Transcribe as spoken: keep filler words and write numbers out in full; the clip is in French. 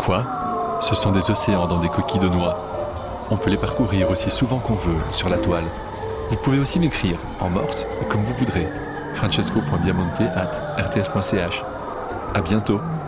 Quoi ? Ce sont des océans dans des coquilles de noix. On peut les parcourir aussi souvent qu'on veut sur la toile. Vous pouvez aussi m'écrire en morse ou comme vous voudrez. francesco point biamonte arobase r t s point c h. À bientôt.